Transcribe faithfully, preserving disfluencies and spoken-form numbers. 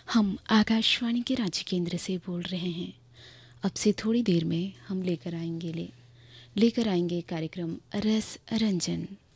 हम आकाशवाणी के रांची केंद्र से बोल रहे हैं। अब से थोड़ी देर में हम लेकर आएंगे ले लेकर आएंगे कार्यक्रम रस रंजन।